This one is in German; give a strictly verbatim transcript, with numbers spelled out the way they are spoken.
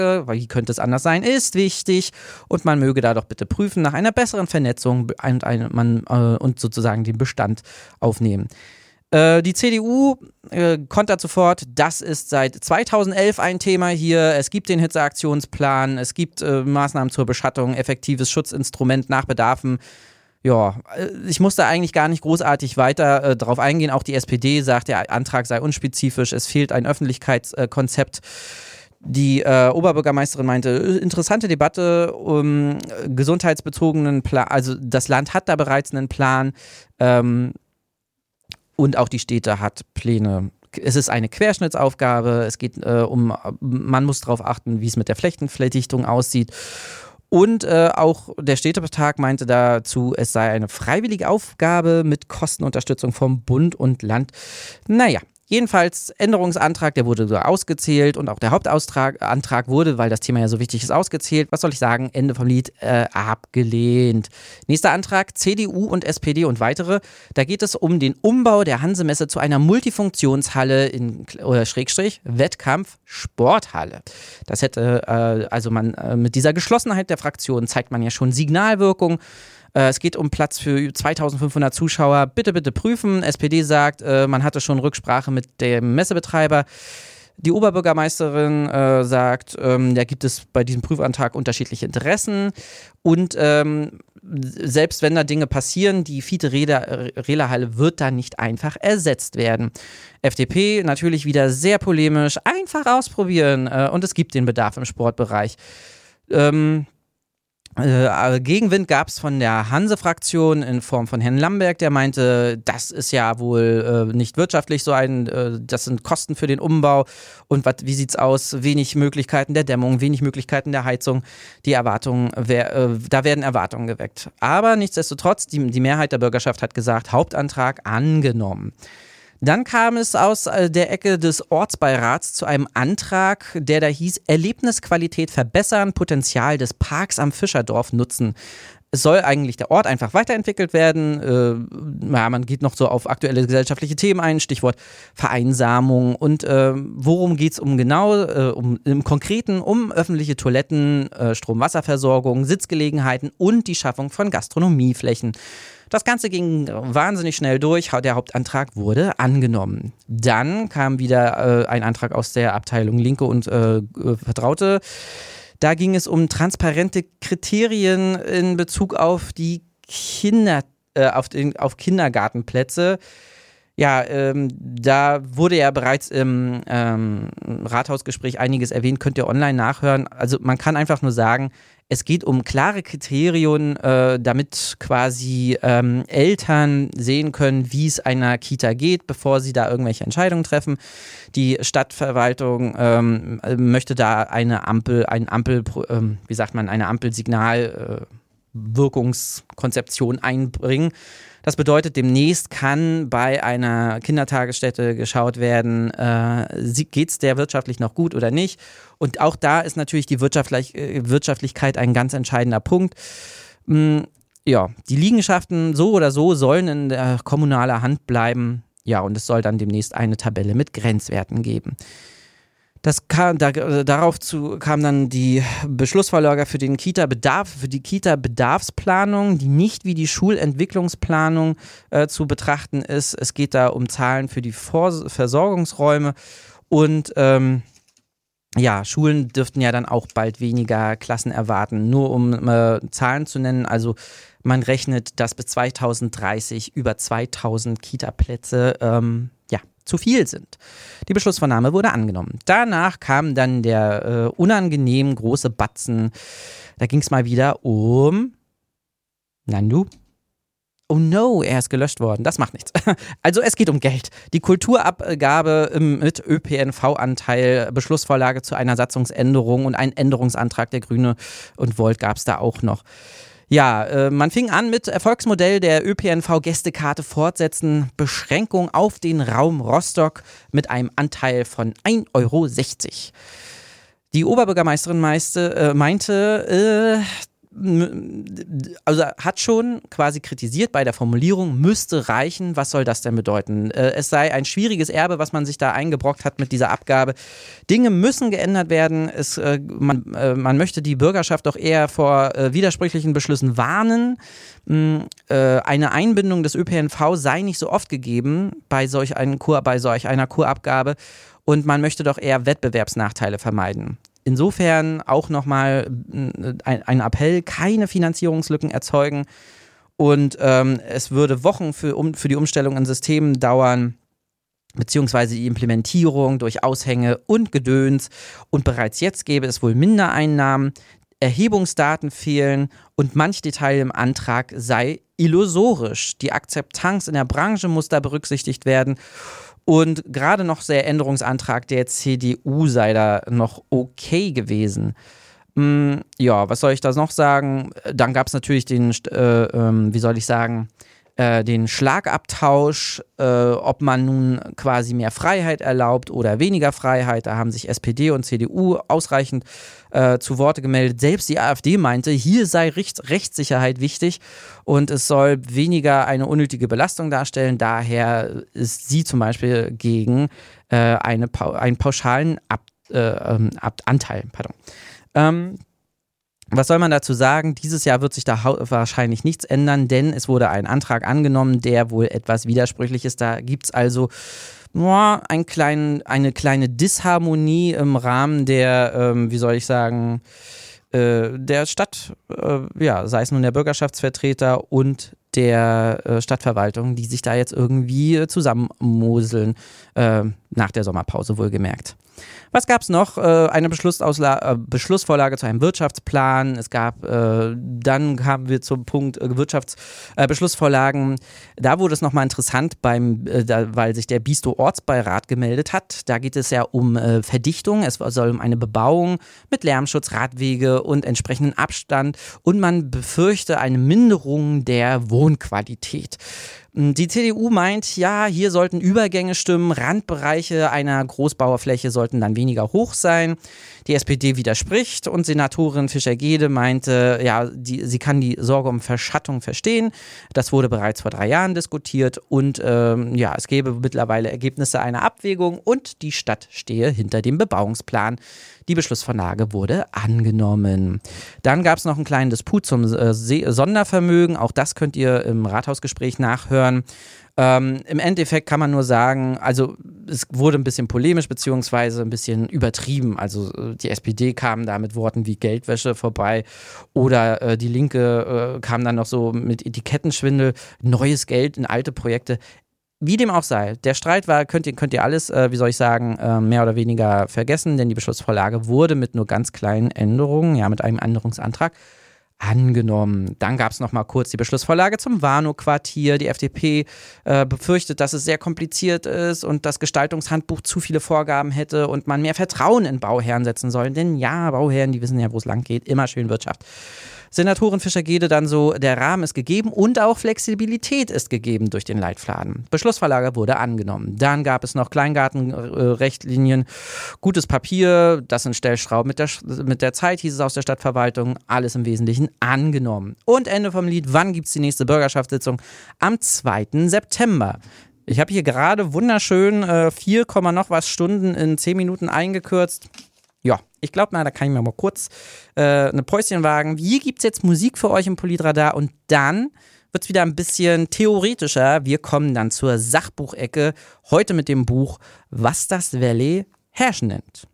wie könnte es anders sein, ist wichtig und man möge da doch bitte prüfen nach einer besseren Vernetzung und, ein, man, äh, und sozusagen den Bestand aufnehmen. Äh, die C D U äh, kontert sofort, das ist seit zweitausendelf ein Thema hier, es gibt den Hitzeaktionsplan, es gibt äh, Maßnahmen zur Beschattung, effektives Schutzinstrument nach Bedarfen. Ja, ich muss da eigentlich gar nicht großartig weiter äh, drauf eingehen. Auch die S P D sagt, der Antrag sei unspezifisch, es fehlt ein Öffentlichkeitskonzept. Äh, Die äh, Oberbürgermeisterin meinte, interessante Debatte um gesundheitsbezogenen Plan, also das Land hat da bereits einen Plan ähm, und auch die Städte hat Pläne. Es ist eine Querschnittsaufgabe, es geht äh, um, man muss darauf achten, wie es mit der Flächenverdichtung aussieht. Und äh, auch der Städtetag meinte dazu, es sei eine freiwillige Aufgabe mit Kostenunterstützung vom Bund und Land. Naja. Jedenfalls Änderungsantrag, der wurde so ausgezählt und auch der Hauptantrag wurde, weil das Thema ja so wichtig ist, ausgezählt. Was soll ich sagen? Ende vom Lied, äh, abgelehnt. Nächster Antrag, C D U und S P D und weitere. Da geht es um den Umbau der Hansemesse zu einer Multifunktionshalle in oder Schrägstrich Wettkampf Sporthalle. Das hätte, äh, also man äh, mit dieser Geschlossenheit der Fraktion zeigt man ja schon Signalwirkung. Es geht um Platz für zweitausendfünfhundert Zuschauer. Bitte, bitte prüfen. S P D sagt, man hatte schon Rücksprache mit dem Messebetreiber. Die Oberbürgermeisterin äh, sagt, ähm, da gibt es bei diesem Prüfantrag unterschiedliche Interessen. Und ähm, selbst wenn da Dinge passieren, die Fiete-Rehler-Halle wird da nicht einfach ersetzt werden. F D P natürlich wieder sehr polemisch. Einfach ausprobieren. Äh, und es gibt den Bedarf im Sportbereich. Ähm... Äh, Gegenwind gab es von der Hanse-Fraktion in Form von Herrn Lamberg, der meinte, das ist ja wohl äh, nicht wirtschaftlich so ein, äh, das sind Kosten für den Umbau und wat, wie sieht's aus, wenig Möglichkeiten der Dämmung, wenig Möglichkeiten der Heizung, die Erwartungen, wer, äh, da werden Erwartungen geweckt. Aber nichtsdestotrotz, die, die Mehrheit der Bürgerschaft hat gesagt, Hauptantrag angenommen. Dann kam es aus der Ecke des Ortsbeirats zu einem Antrag, der da hieß, Erlebnisqualität verbessern, Potenzial des Parks am Fischerdorf nutzen. Es soll eigentlich der Ort einfach weiterentwickelt werden. Äh, ja, man geht noch so auf aktuelle gesellschaftliche Themen ein, Stichwort Vereinsamung. Und äh, worum geht es um genau? Äh, um, im Konkreten um öffentliche Toiletten, äh, Strom-Wasserversorgung, Sitzgelegenheiten und die Schaffung von Gastronomieflächen. Das Ganze ging wahnsinnig schnell durch. Der Hauptantrag wurde angenommen. Dann kam wieder äh, ein Antrag aus der Abteilung Linke und äh, Vertraute. Da ging es um transparente Kriterien in Bezug auf die Kinder, äh, auf, den, auf Kindergartenplätze. Ja, ähm, da wurde ja bereits im ähm, Rathausgespräch einiges erwähnt, könnt ihr online nachhören. Also man kann einfach nur sagen, es geht um klare Kriterien, äh, damit quasi ähm, Eltern sehen können, wie es einer Kita geht, bevor sie da irgendwelche Entscheidungen treffen. Die Stadtverwaltung ähm, möchte da eine Ampel, ein Ampel, ähm, wie sagt man, eine Ampelsignalwirkungskonzeption äh, einbringen. Das bedeutet, demnächst kann bei einer Kindertagesstätte geschaut werden, äh, geht es der wirtschaftlich noch gut oder nicht. Und auch da ist natürlich die Wirtschaftlich- Wirtschaftlichkeit ein ganz entscheidender Punkt. Mm, ja, die Liegenschaften so oder so sollen in der kommunaler Hand bleiben. Ja, und es soll dann demnächst eine Tabelle mit Grenzwerten geben. Das kam, da, darauf zu, kam dann die Beschlussvorlage für den Kita-Bedarf, für die Kita-Bedarfsplanung, die nicht wie die Schulentwicklungsplanung äh, zu betrachten ist. Es geht da um Zahlen für die Vor- Versorgungsräume und ähm, ja, Schulen dürften ja dann auch bald weniger Klassen erwarten. Nur um äh, Zahlen zu nennen, also man rechnet, dass bis zweitausenddreißig über zweitausend Kita-Plätze ähm, ja, zu viel sind. Die Beschlussvernahme wurde angenommen. Danach kam dann der äh, unangenehm große Batzen. Da ging es mal wieder um Nandu. Oh no, er ist gelöscht worden. Das macht nichts. Also es geht um Geld. Die Kulturabgabe mit Ö P N V-Anteil, Beschlussvorlage zu einer Satzungsänderung und einen Änderungsantrag der Grüne und Volt gab es da auch noch. Ja, äh, man fing an mit Erfolgsmodell der Ö P N V-Gästekarte fortsetzen, Beschränkung auf den Raum Rostock mit einem Anteil von ein Euro sechzig. Die Oberbürgermeisterin meiste, äh, meinte, äh, also hat schon quasi kritisiert bei der Formulierung, müsste reichen, was soll das denn bedeuten? Äh, es sei ein schwieriges Erbe, was man sich da eingebrockt hat mit dieser Abgabe. Dinge müssen geändert werden. Es, äh, man, äh, man möchte die Bürgerschaft doch eher vor äh, widersprüchlichen Beschlüssen warnen. Mh, äh, eine Einbindung des Ö P N V sei nicht so oft gegeben bei solch, einen Kur, bei solch einer Kurabgabe und man möchte doch eher Wettbewerbsnachteile vermeiden. Insofern auch nochmal ein, ein Appell, keine Finanzierungslücken erzeugen und ähm, es würde Wochen für, um, für die Umstellung in Systemen dauern, beziehungsweise die Implementierung durch Aushänge und Gedöns und bereits jetzt gäbe es wohl Mindereinnahmen, Erhebungsdaten fehlen und manch Detail im Antrag sei illusorisch. Die Akzeptanz in der Branche muss da berücksichtigt werden. Und gerade noch der Änderungsantrag der C D U sei da noch okay gewesen. Mm, ja, was soll ich da noch sagen? Dann gab es natürlich den, äh, äh, wie soll ich sagen, äh, den Schlagabtausch, äh, ob man nun quasi mehr Freiheit erlaubt oder weniger Freiheit. Da haben sich S P D und C D U ausreichend äh, zu Worte gemeldet. Selbst die AfD meinte, hier sei Recht, Rechtssicherheit wichtig und es soll weniger eine unnötige Belastung darstellen. Daher ist sie zum Beispiel gegen äh, eine, einen pauschalen Ab, äh, Ab, Anteil. Pardon. Ähm, Was soll man dazu sagen? Dieses Jahr wird sich da wahrscheinlich nichts ändern, denn es wurde ein Antrag angenommen, der wohl etwas widersprüchlich ist. Da gibt es also boah, ein klein, eine kleine Disharmonie im Rahmen der, ähm, wie soll ich sagen, äh, der Stadt, äh, ja, sei es nun der Bürgerschaftsvertreter und der äh, Stadtverwaltung, die sich da jetzt irgendwie äh, zusammenmoseln, äh, nach der Sommerpause wohlgemerkt. Was gab es noch? Äh, eine Beschlussausla- äh, Beschlussvorlage zu einem Wirtschaftsplan. Es gab, äh, dann kamen wir zum Punkt äh, Wirtschaftsbeschlussvorlagen. Äh, da wurde es nochmal interessant, beim, äh, da, weil sich der Bisto-Ortsbeirat gemeldet hat. Da geht es ja um äh, Verdichtung. Es soll um eine Bebauung mit Lärmschutz, Radwege und entsprechenden Abstand. Und man befürchte eine Minderung der Wohnqualität. Die C D U meint, ja, hier sollten Übergänge stimmen, Randbereiche einer Großbauerfläche sollten dann weniger hoch sein. Die S P D widerspricht und Senatorin Fischer-Gede meinte, ja, die, sie kann die Sorge um Verschattung verstehen. Das wurde bereits vor drei Jahren diskutiert und ähm, ja, es gäbe mittlerweile Ergebnisse einer Abwägung und die Stadt stehe hinter dem Bebauungsplan. Die Beschlussvorlage wurde angenommen. Dann gab es noch einen kleinen Disput zum äh, Sondervermögen. Auch das könnt ihr im Rathausgespräch nachhören. Ähm, Im Endeffekt kann man nur sagen, also es wurde ein bisschen polemisch beziehungsweise ein bisschen übertrieben. Also die S P D kam da mit Worten wie Geldwäsche vorbei oder äh, die Linke äh, kam dann noch so mit Etikettenschwindel, neues Geld in alte Projekte. Wie dem auch sei, der Streit war, könnt ihr, könnt ihr alles, äh, wie soll ich sagen, äh, mehr oder weniger vergessen, denn die Beschlussvorlage wurde mit nur ganz kleinen Änderungen, ja, mit einem Änderungsantrag angenommen. Dann gab es noch mal kurz die Beschlussvorlage zum Warnow-Quartier. Die F D P äh, befürchtet, dass es sehr kompliziert ist und das Gestaltungshandbuch zu viele Vorgaben hätte und man mehr Vertrauen in Bauherren setzen soll. Denn ja, Bauherren, die wissen ja, wo es lang geht, immer schön Wirtschaft. Senatorin Fischer-Gede dann so, der Rahmen ist gegeben und auch Flexibilität ist gegeben durch den Leitfaden. Beschlussvorlage wurde angenommen. Dann gab es noch Kleingartenrechtlinien, gutes Papier, das sind Stellschrauben mit der, mit der Zeit, hieß es aus der Stadtverwaltung, alles im Wesentlichen angenommen. Und Ende vom Lied, wann gibt es die nächste Bürgerschaftssitzung? Am zweiten September. Ich habe hier gerade wunderschön äh, vier, noch was Stunden in zehn Minuten eingekürzt. Ja, ich glaube mal, da kann ich mir mal kurz äh, eine Päuschen wagen. Hier gibt es jetzt Musik für euch im Politradar und dann wird es wieder ein bisschen theoretischer. Wir kommen dann zur Sachbuchecke, heute mit dem Buch Was das Valley Herrschen nennt.